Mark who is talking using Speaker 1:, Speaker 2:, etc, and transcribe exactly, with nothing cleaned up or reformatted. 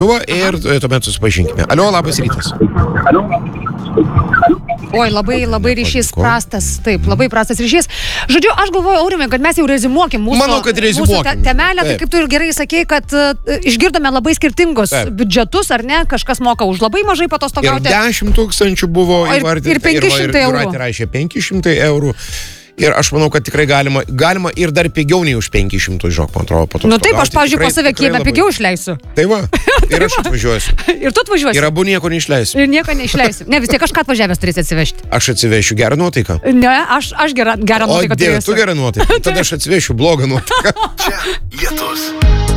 Speaker 1: ir tuomet susipažinkime. Alio, labas rytas.
Speaker 2: Oi, labai, labai ryšys prastas. Taip, labai prastas ryšys. Žodžiu, aš galvoju, Aurimai, kad mes jau rezimuokim mūsų,
Speaker 1: Manau, kad
Speaker 2: mūsų te temelę, tai kaip tu ir gerai sakei, kad uh, išgirdome labai skirtingus Taip. biudžetus, ar ne? Kažkas moka už labai mažai patostogauti.
Speaker 1: Ir dešimt tūkstančių buvo įvardyta.
Speaker 2: Ir penki šimtai eurų.
Speaker 1: Ir rašė penki šimtai eurų. Ir aš manau, kad tikrai galima, galima ir dar pigiau nei už penki šimtus, žinok, man atrodo, patostogauti.
Speaker 2: Nu taip, aš, pavyzdžiui, pas save kieme labai... pigiau išleisiu.
Speaker 1: Tai va, ir aš atvažiuosiu.
Speaker 2: Ir tu atvažiuosi.
Speaker 1: Ir abu nieko neišleisiu.
Speaker 2: Ir nieko neišleisiu. Ne, vis tiek kažką atvažiavęs turėsi atsivežti.
Speaker 1: Aš atsivešiu gerą nuotaiką.
Speaker 2: Ne, aš, aš gerą, gerą nuotaiką turėsiu.
Speaker 1: O, Dieve, tu gerą nuotaiką. Tada aš atsivešiu blogą nuotaiką.
Speaker 3: Čia Lietus.